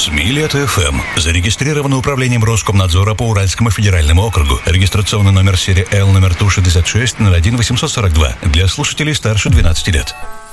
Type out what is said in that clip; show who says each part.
Speaker 1: Смилет ФМ. Зарегистрировано управлением Роскомнадзора по Уральскому федеральному округу. Регистрационный номер серии Л номер ТУ 66 01 842 для слушателей старше 12 лет.